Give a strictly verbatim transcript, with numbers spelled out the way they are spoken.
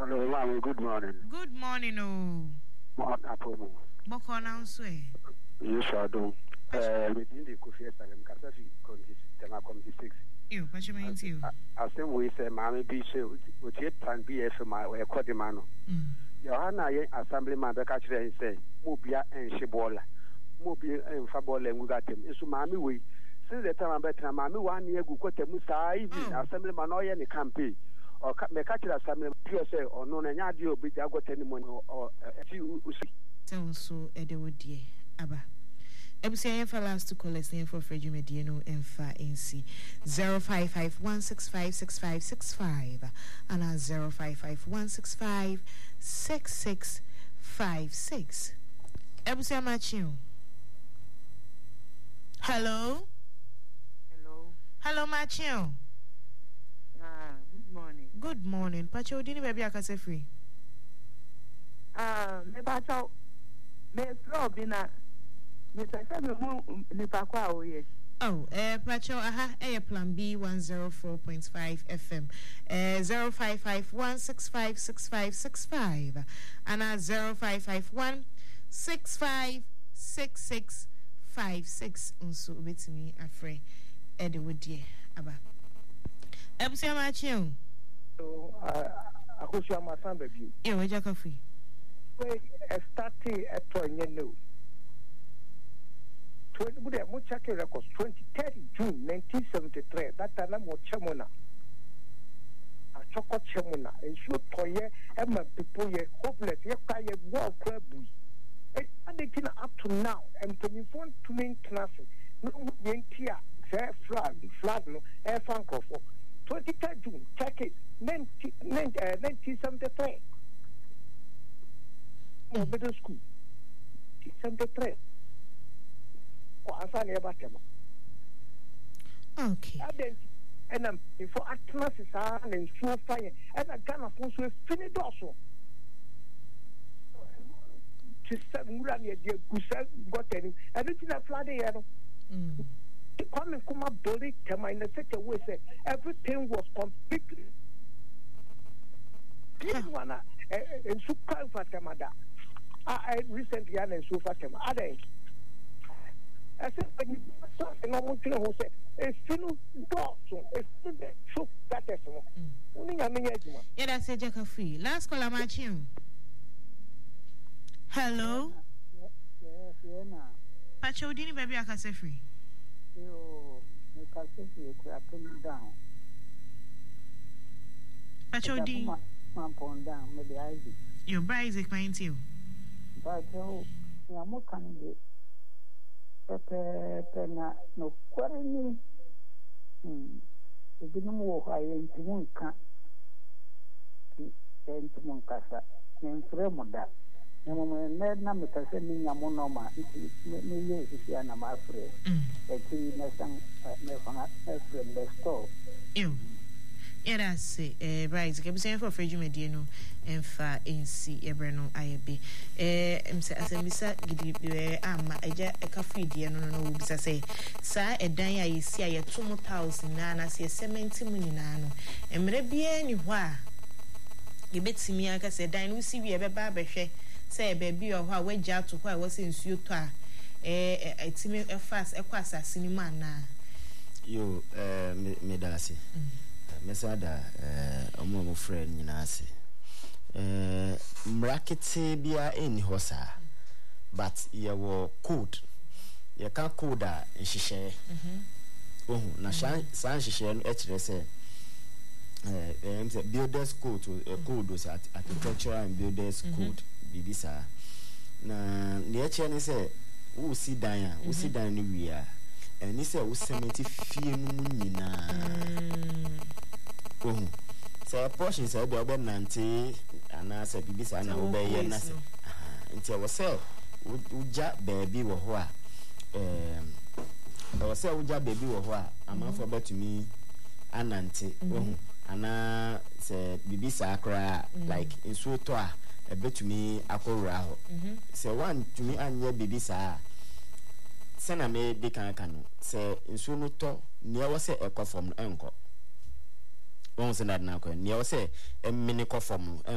Hello, ma'am. Good morning. Good morning, oh. Morning, Apomo. Boko na unswe. Yes, I do. Uh, within the Kofi Salem Kasafi, Tema Committee Six. You, what you mean to you? I think we say, Mammy B. Which yet plan B F my way, Quadimano. Johanna, Assemblyman, the catcher, and say, Mubia and Shibola. Mubia and Fabola, and we got him. It's Mammy we. Since the time I'm better, Mammy one year, go quote Musa, even Assemblyman or any campaign. Or me catch the assembly P S A or no Nadio, but I got any money or so so Edewodie Abba. Ebusia for last to call us name for Fred Mediano and Fa N C zero five five one six five six five six five and a zero five five one six five six six five six. Ebusia Machiu. Hello. Hello. Hello Machiu. Ah, good morning. Good morning. Pacho dini baby akase free. Ah, me pacho me flow bina me say me mu nipa kwa oye. Oh, eh Pacho aha eh plan B one oh four point five F M. Eh zero five five one six five six five six five and a zero five five one six five six six five six unso betimi afre Edewodie Aba. Ebusia Machiu. So, I hope you are my son, baby. Yeah, where's your coffee? We started at twenty. Twenty, but I'm checking records. Twenty-third June, nineteen seventy-three. That time I'm Chamona. A chocolate Chamona. And so, toye, and my people, ye hopeless. Ye cry, ye war crab. And they up to now. And when you want to make classes, no, yen tia, fair flag, flag, no, air fanko for. twenty-third June, check it, nineteen seventy-three. No, middle school. seventy-three. Oh, I'm sorry about them. Okay. And I'm before Atlas is on and so fire, and a gun of course will finish also. To seven Rania, dear Gusa got any, everything a flooding. Mm. The Kwame Kuma building came in a such a way say everything was completely. This one, and so called Fatamada. I recently had a sofa came. I said, when you saw a normal thing, who said, a film dog, a film shook that as only a minute. Yeah, that's a jack of free. Last call, I'm at you. Hello? Yes, Yena. Pacho dini baby akase free. You make us see you down. Pacho di. Man pound down, maybe Isaac. Your bride Isaac, mind you. But oh, yeah, more can Pepe Pena no quarany. Hmm. The Dino I ain't Munka. Ain't Munkasa. Name Fremoda. No man, na me kase ni nyamo no ma nti me ye isi ana ma afre e ti na san me fanga afre the store you yeah that's eh right ke bi say for Fred Medie no emfa nc ebre no ayebe eh em say asembisa gidi be ama eja e ka feedie no no obi say sa edan ya yesi aye two thousand na na say seventy mu nyina no emre bia ni ho a ye betimi aka say dan no si wi e be ba behwe say baby or how we jat to why was in suit to eh eh timi e fast e kwasa cinema na yo eh me dasi me sada eh omo mo friend nyina ase eh mrakete bia eni hosa but ye wo code ye ka code a nhihye mhm ohu na san san nhihye no e kire se eh em say builders code code was architectural and builders code bibisa na ne eche ne se wo si dan a wo si dan no wi a eni se wo cement fie no mu nyina oh se portion se be obenante ana se bibisa na wo be ye na se nti wo se wo ja baby wo ho a eh wo se wo ja baby wo ho a amafo betumi anante oh ana se bibisa akra like inso to a ebetumi akora ho se one to me anya bibisa sena me de kan kan se inso no to ne wo se ekofom enko won se na na ko ne wo se emmini kofom